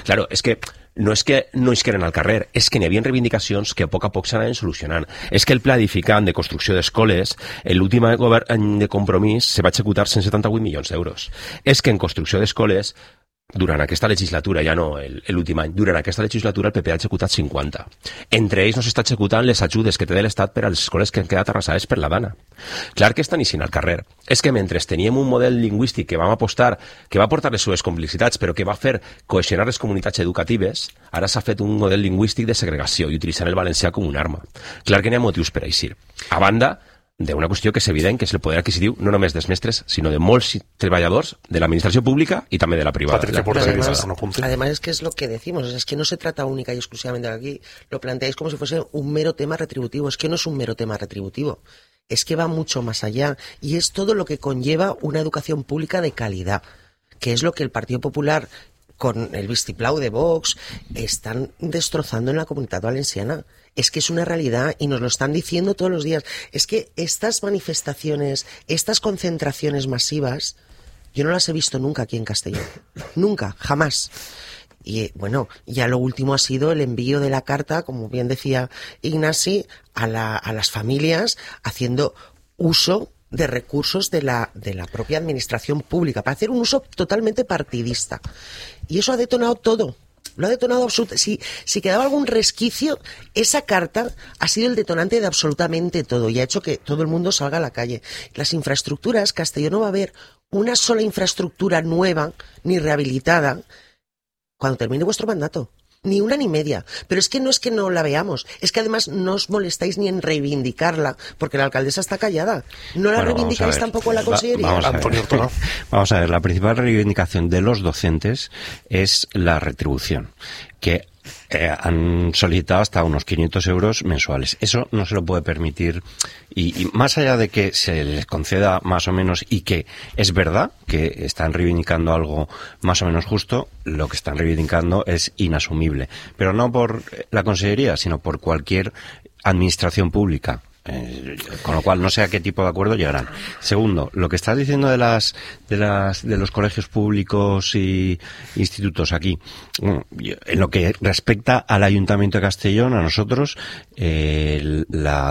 Claro, és que no es que eren al carrer, és que n'hi havia reivindicacions que a poc s'anaven solucionant. És que el pla edificant de construcció d'escoles, l'últim any de Compromís se va executar 178 milions d'euros. És que en construcció d'escoles, durant aquesta legislatura, ja no l'últim any, durant aquesta legislatura el PP ha executat 50. Entre ells no s'està executant les ajudes que té de l'Estat per a les escoles que han quedat arrasades per la dana. Clar que estan eixint al carrer. És que mentre teníem un model lingüístic que vam apostar, que va portar les seves complicitats, però que va fer cohesionar les comunitats educatives, ara s'ha fet un model lingüístic de segregació i utilitzant el valencià com una arma. Clar que n'hi ha motius per a eixir. A banda d'una qüestió que és evident, que és el poder adquisitiu no només dels mestres, sinó de molts treballadors de l'administració pública y también de la privada. Además es que es lo que decimos, es que no se trata única y exclusivamente de aquí, lo planteáis como si fuese un mero tema retributivo, es que no es un mero tema retributivo, es que va mucho más allá y es todo lo que conlleva una educación pública de calidad, que es lo que el Partido Popular con el vistiplau de Vox están destrozando en la comunidad valenciana. Es que es una realidad y nos lo están diciendo todos los días. Es que estas manifestaciones, estas concentraciones masivas, yo no las he visto nunca aquí en Castellón. Nunca, jamás. Y bueno, ya lo último ha sido el envío de la carta, como bien decía Ignasi, a las familias haciendo uso de recursos de la propia administración pública, para hacer un uso totalmente partidista. Y eso ha detonado todo. Lo ha detonado absolutamente. Si quedaba algún resquicio, esa carta ha sido el detonante de absolutamente todo y ha hecho que todo el mundo salga a la calle. Las infraestructuras, Castellón no va a haber una sola infraestructura nueva ni rehabilitada cuando termine vuestro mandato. Ni una ni media. Pero es que no la veamos. Es que además no os molestáis ni en reivindicarla, porque la alcaldesa está callada. No la reivindicáis tampoco la consellería. Vamos a ver, la principal reivindicación de los docentes es la retribución, que han solicitado hasta unos 500 euros mensuales. Eso no se lo puede permitir y más allá de que se les conceda más o menos y que es verdad que están reivindicando algo más o menos justo, lo que están reivindicando es inasumible. Pero no por la consellería, sino por cualquier administración pública. Con lo cual no sé a qué tipo de acuerdo llegarán. Segundo, lo que estás diciendo de los colegios públicos y institutos aquí, en lo que respecta al Ayuntamiento de Castellón, a nosotros la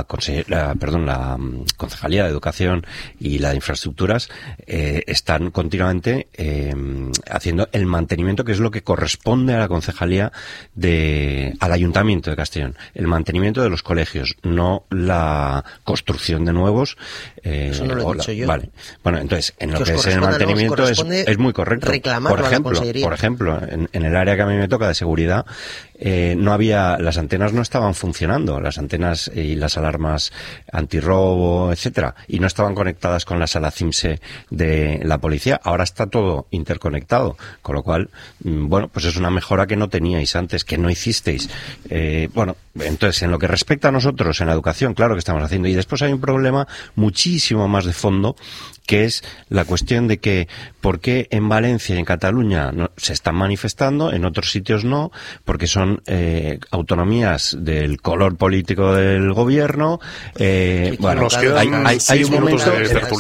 Concejalía de Educación y la de Infraestructuras están continuamente haciendo el mantenimiento, que es lo que corresponde a la Concejalía al Ayuntamiento de Castellón, el mantenimiento de los colegios, no la construcción de nuevos. Eso no lo he dicho yo. Vale. Bueno, entonces, en lo que es el mantenimiento es muy correcto. Por ejemplo, en el área que a mí me toca de seguridad, las antenas no estaban funcionando, las antenas y las alarmas antirrobo, etcétera, y no estaban conectadas con la sala CIMSE de la policía. Ahora está todo interconectado, con lo cual, bueno, pues es una mejora que no teníais antes, que no hicisteis. Bueno, entonces, en lo que respecta a nosotros, en la educación, claro que estamos haciendo. Y después hay un problema muchísimo más de fondo, que es la cuestión de que por qué en Valencia y en Cataluña se están manifestando, en otros sitios no, porque son autonomías del color político del gobierno. Bueno, hay un momento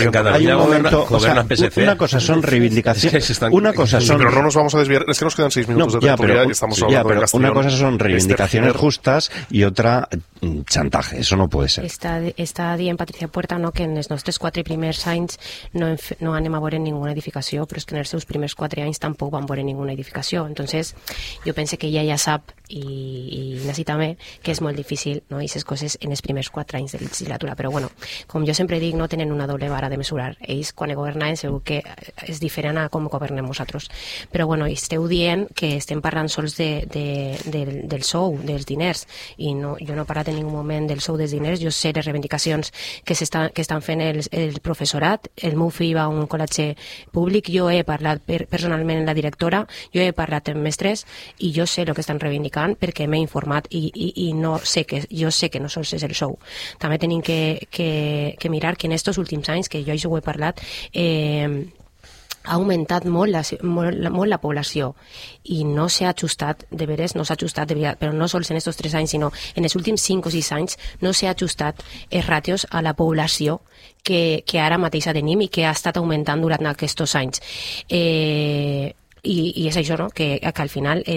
una cosa son reivindicaciones, una cosa son, pero no nos vamos a desviar, es que nos quedan 6 minutos de tertulia y estamos hablando de Castellón. Una cosa son reivindicaciones justas y otra chantaje, eso no puede ser. Està dient Patricia Puerta, no, que en els nostres 4 primers anys no anem a veure ninguna edificació, però és que en els seus primers 4 anys tampoc van veure ninguna edificació. Entonces, jo penso que ella ja sap, i Nasi també, que és molt difícil, no, aquestes coses en els primers 4 anys de legislatura. Però bueno, com jo sempre dic, no tenen una doble vara de mesurar. Ells, quan governaven, segur que és diferent a com governem nosaltres. Però bueno, esteu dient que estem parlant sols del sou, dels diners, i no, jo no he parlat en ningú moment del sou dels diners. Jo sé les reivindicacions que estan fent el professorat. El meu fill va a un col·legi públic, jo he parlat personalment amb la directora, jo he parlat amb mestres i jo sé el que estan reivindicant perquè m'he informat i no sé jo sé que no sols és el sou. També tenim que mirar que en aquests últims anys, que jo això ho he parlat, ha augmentat molt la població i no s'ha ajustat, de veres, no s'ha ajustat, però no sols en aquests 3 anys, sinó en els últims 5 o 6 anys no s'ha ajustat els ràtios a la població que ara mateix tenim i que ha estat augmentant durant aquests anys. I és això, no? Que al final